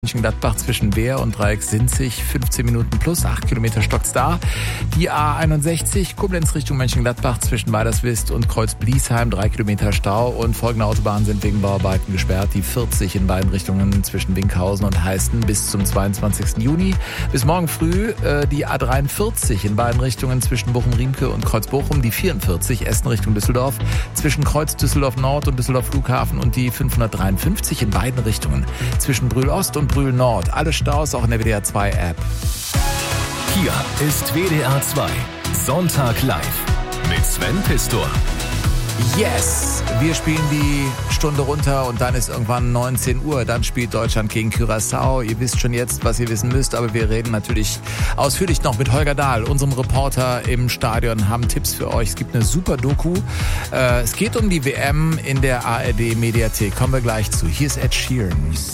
Mönchengladbach zwischen Wehr und Dreieck-Sinzig, 15 Minuten plus, 8 Kilometer stockt's da. Die A61, Koblenz Richtung Mönchengladbach zwischen Weiderswist und Kreuz-Bliesheim, 3 Kilometer Stau. Und folgende Autobahnen sind wegen Bauarbeiten gesperrt. Die 40 in beiden Richtungen zwischen Winkhausen und Heisten bis zum 22. Juni. Bis morgen früh die A43 in beiden Richtungen zwischen Bochum-Riemke und Kreuz-Bochum. Die 44 Essen Richtung Düsseldorf zwischen Kreuz Düsseldorf Nord und Düsseldorf Flughafen. Und die 553 in beiden Richtungen zwischen Brühl-Ost und Brühl-Nord. Alle Staus auch in der WDR 2 App. Hier ist WDR 2 Sonntag live mit Sven Pistor. Yes, wir spielen die Stunde runter und dann ist irgendwann 19 Uhr. Dann spielt Deutschland gegen Curaçao. Ihr wisst schon jetzt, was ihr wissen müsst, aber wir reden natürlich ausführlich noch mit Holger Dahl, unserem Reporter im Stadion, haben Tipps für euch. Es gibt eine super Doku. Es geht um die WM in der ARD Mediathek. Kommen wir gleich zu. Hier ist Ed Sheeran.